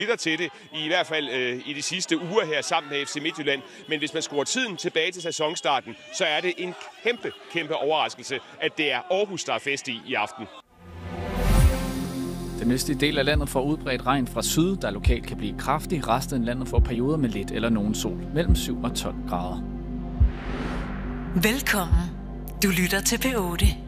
favoritter til det, i hvert fald i de sidste uger her sammen med FC Midtjylland. Men hvis man skruer tiden tilbage til sæsonstarten, så er det en kæmpe overraskelse, at det er Aarhus, der er fest i aften. Den østlige del af landet får udbredt regn fra syd, der lokalt kan blive kraftig. Resten af landet får perioder med lidt eller nogen sol, mellem 7 og 12 grader. Velkommen. Du lytter til P8.